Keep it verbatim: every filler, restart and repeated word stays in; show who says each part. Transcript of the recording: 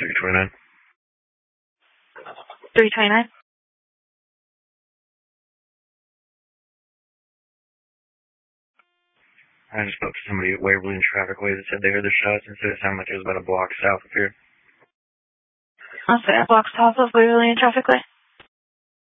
Speaker 1: three twenty-nine.
Speaker 2: three twenty-nine.
Speaker 1: I just spoke to somebody at Waverly and Trafficway that said they heard the shots and said it sounded like it was about a block south of here.
Speaker 2: I'll say a block south of Waverly and Trafficway.